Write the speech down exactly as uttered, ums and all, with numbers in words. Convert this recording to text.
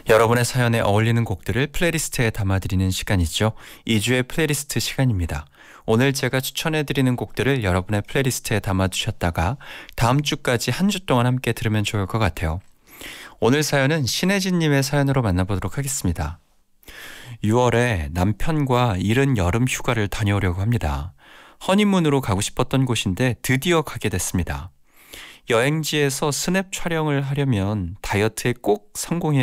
여러분의 사연에 어울리는 곡들을 플레이리스트에 담아드리는 시간이죠. 이 주의 플레이리스트 시간입니다. 오늘 제가 추천해드리는 곡들을 여러분의 플레이리스트에 담아두셨다가 다음 주까지 한 주 동안 함께 들으면 좋을 것 같아요. 오늘 사연은 신혜진님의 사연으로 만나보도록 하겠습니다. 유월에 남편과 이른 여름 휴가를 다녀오려고 합니다. 허니문으로 가고 싶었던 곳인데 드디어 가게 됐습니다. 여행지에서 스냅 촬영을 하려면 다이어트에 꼭 성공해야